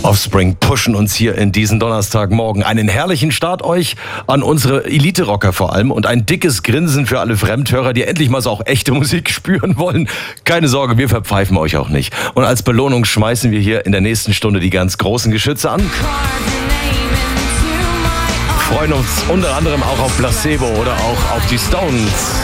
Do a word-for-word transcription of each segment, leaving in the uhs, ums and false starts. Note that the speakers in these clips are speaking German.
Offspring pushen uns hier in diesen Donnerstagmorgen. Einen herrlichen Start euch an unsere Elite-Rocker vor allem und ein dickes Grinsen für alle Fremdhörer, die endlich mal so auch echte Musik spüren wollen. Keine Sorge, wir verpfeifen euch auch nicht. Und als Belohnung schmeißen wir hier in der nächsten Stunde die ganz großen Geschütze an. Freuen uns unter anderem auch auf Placebo oder auch auf die Stones.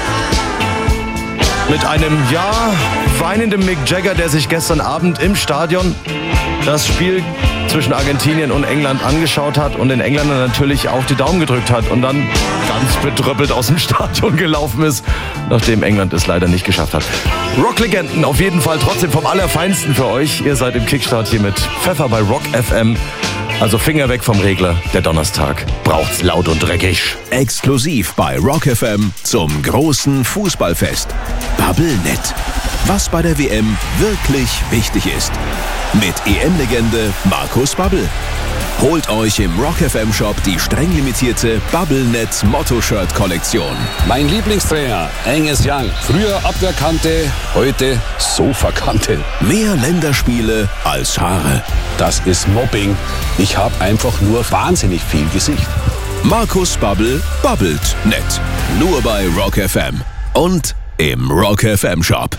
Mit einem, ja, weinenden Mick Jagger, der sich gestern Abend im Stadion das Spiel zwischen Argentinien und England angeschaut hat und den Engländern natürlich auch die Daumen gedrückt hat und dann ganz bedröppelt aus dem Stadion gelaufen ist, nachdem England es leider nicht geschafft hat. Rocklegenden auf jeden Fall trotzdem vom Allerfeinsten für euch. Ihr seid im Kickstart hier mit Pfeffer bei Rock F M. Also Finger weg vom Regler, der Donnerstag braucht's laut und dreckig. Exklusiv bei Rock F M zum großen Fußballfest. Bubblenet. Was bei der W M wirklich wichtig ist. Mit E M-Legende Markus Babbel. Holt euch im Rock F M Shop die streng limitierte Bubblenet Motto-Shirt-Kollektion. Mein Lieblingstrainer, Angus Young. Früher ab der Kante, heute Sofakante. Mehr Länderspiele als Haare. Das ist Mobbing. Ich habe einfach nur wahnsinnig viel Gesicht. Markus Babbel babbelt nett. Nur bei Rock F M. Und im Rock F M Shop.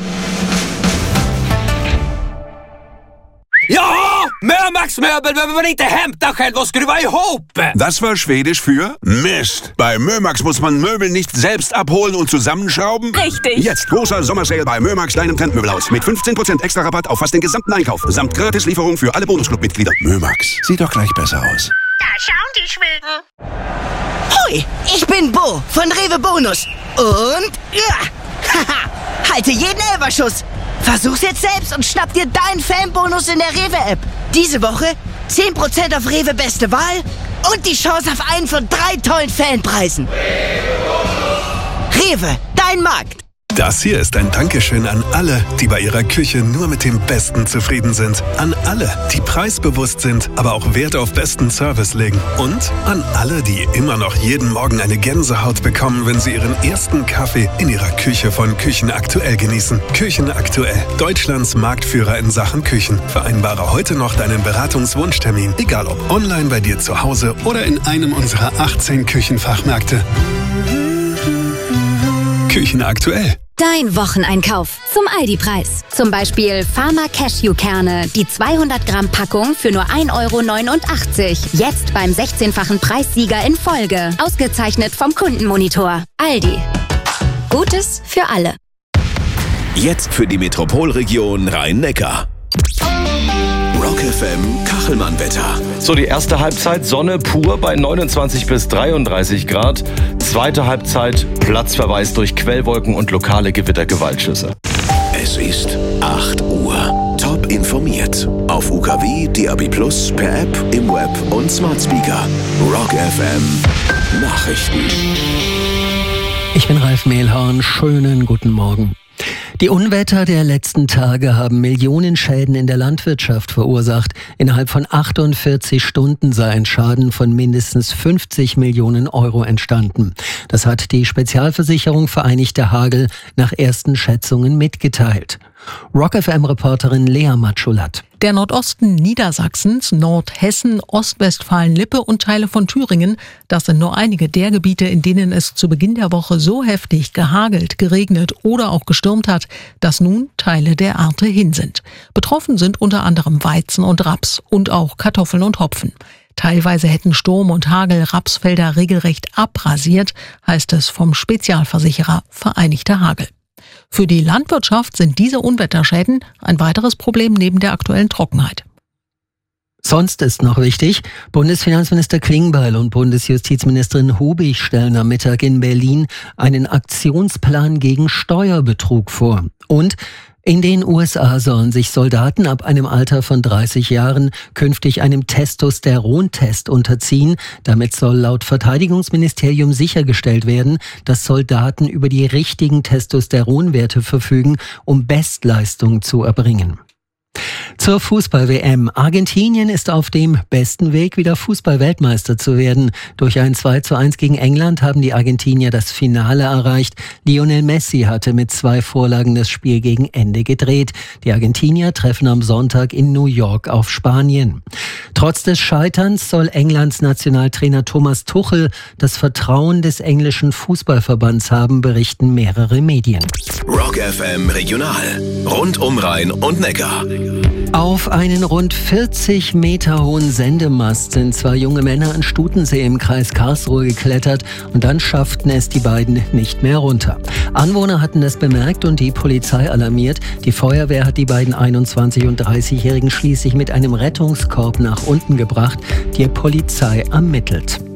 Ja, Mömax Möbel behöver man inte hämta själv och skruva ihop. Das war Schwedisch für Mist. Bei Mömax muss man Möbel nicht selbst abholen und zusammenschrauben. Richtig. Jetzt großer Sommersale bei Mömax, deinem Trendmöbelhaus. Mit fünfzehn Prozent extra Rabatt auf fast den gesamten Einkauf. Samt Gratislieferung für alle Bonusclub-Mitglieder. Mömax, sieht doch gleich besser aus. Da schauen die Schweden. Hui, ich bin Bo von Rewe Bonus. Und, ja, haha, halte jeden Elferschuss. Versuch's jetzt selbst und schnapp dir deinen Fanbonus in der Rewe-App. Diese Woche zehn Prozent auf Rewe Beste Wahl und die Chance auf einen von drei tollen Fanpreisen. Rewe, dein Markt. Das hier ist ein Dankeschön an alle, die bei ihrer Küche nur mit dem Besten zufrieden sind. An alle, die preisbewusst sind, aber auch Wert auf besten Service legen. Und an alle, die immer noch jeden Morgen eine Gänsehaut bekommen, wenn sie ihren ersten Kaffee in ihrer Küche von Küchen Aktuell genießen. Küchen Aktuell, Deutschlands Marktführer in Sachen Küchen. Vereinbare heute noch deinen Beratungswunschtermin, egal ob online bei dir zu Hause oder in einem unserer achtzehn Küchenfachmärkte. Küchen Aktuell. Dein Wocheneinkauf zum Aldi-Preis. Zum Beispiel Farmer Cashew-Kerne, die zweihundert Gramm Packung für nur ein Euro neunundachtzig. Jetzt beim sechzehnfachen Preissieger in Folge. Ausgezeichnet vom Kundenmonitor. Aldi. Gutes für alle. Jetzt für die Metropolregion Rhein-Neckar. Rock F M Kachelmann-Wetter. So, die erste Halbzeit Sonne pur bei neunundzwanzig bis dreiunddreißig Grad. Zweite Halbzeit Platzverweis durch Quellwolken und lokale Gewittergewaltschüsse. Es ist acht Uhr. Top informiert. Auf U K W, D A B plus, per App, im Web und Smart Speaker. Rock F M Nachrichten. Ich bin Ralf Mehlhorn. Schönen guten Morgen. Die Unwetter der letzten Tage haben Millionen Schäden in der Landwirtschaft verursacht. Innerhalb von achtundvierzig Stunden sei ein Schaden von mindestens fünfzig Millionen Euro entstanden. Das hat die Spezialversicherung Vereinigter Hagel nach ersten Schätzungen mitgeteilt. Rock F M-Reporterin Lea Matschulat. Der Nordosten Niedersachsens, Nordhessen, Ostwestfalen-Lippe und Teile von Thüringen, das sind nur einige der Gebiete, in denen es zu Beginn der Woche so heftig gehagelt, geregnet oder auch gestürmt hat, dass nun Teile der Ernte hin sind. Betroffen sind unter anderem Weizen und Raps und auch Kartoffeln und Hopfen. Teilweise hätten Sturm und Hagel Rapsfelder regelrecht abrasiert, heißt es vom Spezialversicherer Vereinigter Hagel. Für die Landwirtschaft sind diese Unwetterschäden ein weiteres Problem neben der aktuellen Trockenheit. Sonst ist noch wichtig, Bundesfinanzminister Klingbeil und Bundesjustizministerin Hubig stellen am Mittag in Berlin einen Aktionsplan gegen Steuerbetrug vor. Und in den U S A sollen sich Soldaten ab einem Alter von dreißig Jahren künftig einem Testosterontest unterziehen. Damit soll laut Verteidigungsministerium sichergestellt werden, dass Soldaten über die richtigen Testosteronwerte verfügen, um Bestleistung zu erbringen. Zur Fußball-W M. Argentinien ist auf dem besten Weg, wieder Fußball-Weltmeister zu werden. Durch ein zwei zu eins gegen England haben die Argentinier das Finale erreicht. Lionel Messi hatte mit zwei Vorlagen das Spiel gegen Ende gedreht. Die Argentinier treffen am Sonntag in New York auf Spanien. Trotz des Scheiterns soll Englands Nationaltrainer Thomas Tuchel das Vertrauen des englischen Fußballverbands haben, berichten mehrere Medien. Rock F M Regional. Rund um Rhein und Neckar. Auf einen rund vierzig Meter hohen Sendemast sind zwei junge Männer an Stutensee im Kreis Karlsruhe geklettert und dann schafften es die beiden nicht mehr runter. Anwohner hatten das bemerkt und die Polizei alarmiert. Die Feuerwehr hat die beiden einundzwanzig- und dreißigjährigen schließlich mit einem Rettungskorb nach unten gebracht. Die Polizei ermittelt.